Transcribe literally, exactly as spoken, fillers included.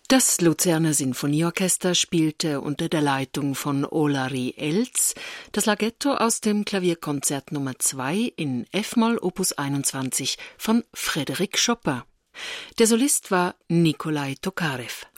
Das Luzerner Sinfonieorchester spielte unter der Leitung von Olari Elz das Larghetto aus dem Klavierkonzert Nummer zwei in F-Moll Opus einundzwanzig von Frédéric Chopin. Der Solist war Nikolai Tokarev.